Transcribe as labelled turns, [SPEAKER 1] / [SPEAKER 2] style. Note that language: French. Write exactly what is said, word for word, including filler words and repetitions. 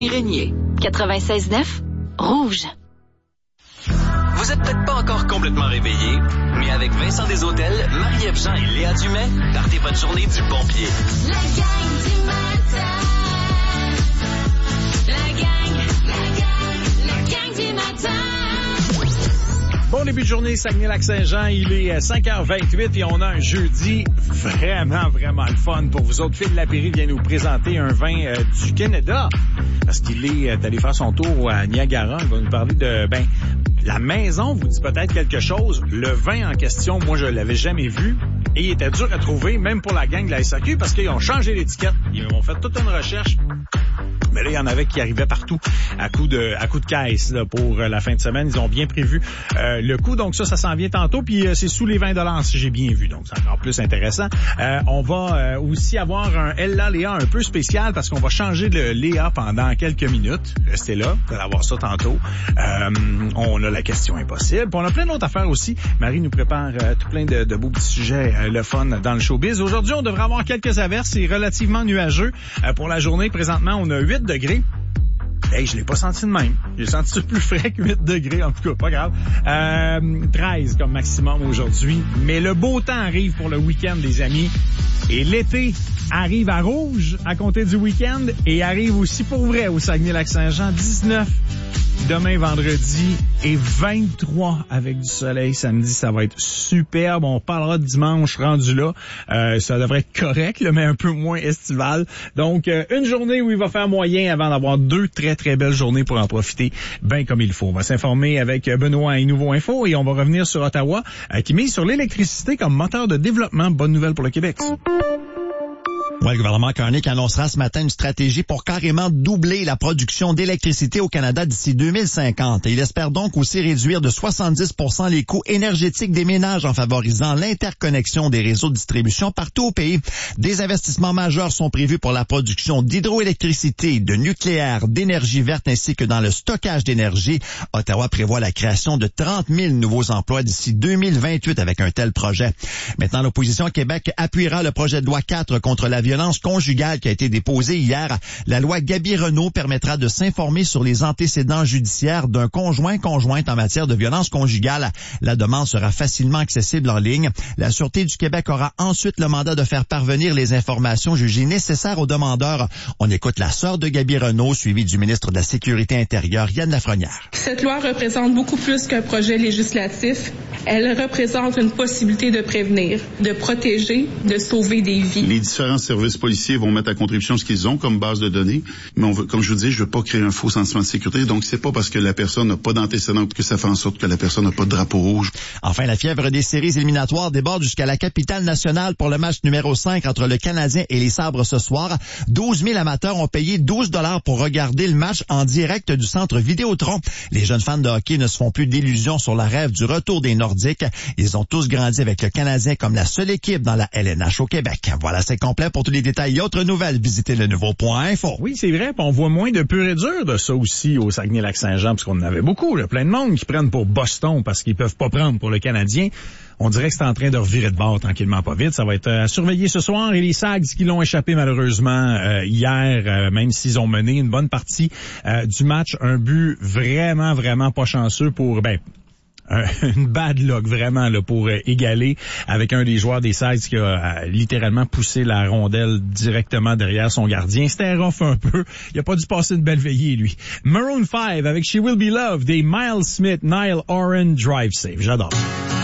[SPEAKER 1] Régnier.
[SPEAKER 2] quatre-vingt-seize neuf, Rouge.
[SPEAKER 3] Vous êtes peut-être pas encore complètement réveillé, mais avec Vincent Desautels, Marie-Ève Jean et Léa Dumais, partez votre journée du bon pied.
[SPEAKER 4] La gang du matin. La gang, la gang, la gang du matin.
[SPEAKER 5] Bon début de journée, Saguenay-Lac-Saint-Jean. Il est cinq heures vingt-huit et on a un jeudi vraiment, vraiment le fun pour vous autres. Phil Lapéry vient nous présenter un vin euh, du Canada parce qu'il est euh, allé faire son tour à Niagara. Il va nous parler de, ben, la maison vous dit peut-être quelque chose. Le vin en question, moi, je l'avais jamais vu. Et il était dur à trouver, même pour la gang de la S A Q, parce qu'ils ont changé l'étiquette. Ils ont fait toute une recherche. Mais là, il y en avait qui arrivaient partout à coup de à coup de caisse là, pour euh, la fin de semaine. Ils ont bien prévu euh, le coup. Donc ça, ça s'en vient tantôt. Puis euh, c'est sous les vingt dollars si j'ai bien vu. Donc c'est encore plus intéressant. Euh, on va euh, aussi avoir un Ella Léa un peu spécial parce qu'on va changer de Léa pendant quelques minutes. Restez là, vous allez avoir ça tantôt. Euh, on a la question impossible. Puis on a plein d'autres affaires aussi. Marie nous prépare euh, tout plein de, de beaux petits sujets, euh, le fun dans le showbiz. Aujourd'hui, on devrait avoir quelques averses. C'est relativement nuageux euh, pour la journée. Présentement, on a huit degrés. Hey, je l'ai pas senti de même. J'ai senti ça plus frais que huit degrés, en tout cas, pas grave. Euh, treize comme maximum aujourd'hui. Mais le beau temps arrive pour le week-end, les amis. Et l'été arrive à Rouge à compter du week-end et arrive aussi pour vrai au Saguenay-Lac-Saint-Jean. dix-neuf demain vendredi et vingt-trois avec du soleil samedi. Ça va être superbe. On parlera de dimanche rendu là. Euh, ça devrait être correct, là, mais un peu moins estival. Donc, euh, une journée où il va faire moyen avant d'avoir deux très, très belles journées pour en profiter bien comme il faut. On va s'informer avec Benoît et Nouveau Info et on va revenir sur Ottawa euh, qui mise sur l'électricité comme moteur de développement. Bonne nouvelle pour le Québec.
[SPEAKER 6] Ouais, le gouvernement Carney annoncera ce matin une stratégie pour carrément doubler la production d'électricité au Canada d'ici deux mille cinquante. Et il espère donc aussi réduire de soixante-dix pour cent les coûts énergétiques des ménages en favorisant l'interconnexion des réseaux de distribution partout au pays. Des investissements majeurs sont prévus pour la production d'hydroélectricité, de nucléaire, d'énergie verte ainsi que dans le stockage d'énergie. Ottawa prévoit la création de trente mille nouveaux emplois d'ici deux mille vingt-huit avec un tel projet. Maintenant, l'opposition au Québec appuiera le projet de loi quatre contre la violence conjugale qui a été déposée hier. La loi Gaby-Renault permettra de s'informer sur les antécédents judiciaires d'un conjoint-conjointe en matière de violence conjugale. La demande sera facilement accessible en ligne. La Sûreté du Québec aura ensuite le mandat de faire parvenir les informations jugées nécessaires aux demandeurs. On écoute la sœur de Gaby-Renault, suivie du ministre de la Sécurité intérieure, Yann Lafrenière.
[SPEAKER 7] Cette loi représente beaucoup plus qu'un projet législatif. Elle représente une possibilité de prévenir, de protéger, de sauver des vies.
[SPEAKER 8] Les différents services policiers vont mettre à contribution ce qu'ils ont comme base de données, mais on veut, comme je vous dis, je veux pas créer un faux sentiment de sécurité, donc c'est pas parce que la personne n'a pas d'antécédent que ça fait en sorte que la personne n'a pas de drapeau rouge.
[SPEAKER 6] Enfin, la fièvre des séries éliminatoires déborde jusqu'à la capitale nationale pour le match numéro cinq entre le Canadien et les Sabres ce soir. douze mille amateurs ont payé douze dollars pour regarder le match en direct du centre Vidéotron. Les jeunes fans de hockey ne se font plus d'illusions sur le rêve du retour des Nordiques. Ils ont tous grandi avec le Canadien comme la seule équipe dans la L N H au Québec. Voilà, c'est complet. Pour tous les détails et autres nouvelles, visitez le nouveau point info.
[SPEAKER 5] Oui, c'est vrai, on voit moins de pur et dur de ça aussi au Saguenay-Lac-Saint-Jean, parce qu'on en avait beaucoup, là, plein de monde qui prennent pour Boston parce qu'ils peuvent pas prendre pour le Canadien. On dirait que c'est en train de revirer de bord tranquillement pas vite. Ça va être à surveiller ce soir. Et les Sags qui l'ont échappé malheureusement euh, hier, euh, même s'ils ont mené une bonne partie euh, du match, un but vraiment, vraiment pas chanceux pour... ben une bad luck vraiment là pour euh, égaler avec un des joueurs des Sags qui a euh, littéralement poussé la rondelle directement derrière son gardien. C'était rough un peu. Il a pas dû passer une belle veillée, lui. Maroon five avec She Will Be Loved et Miles Smith, Niall Horan, Drive Safe. J'adore.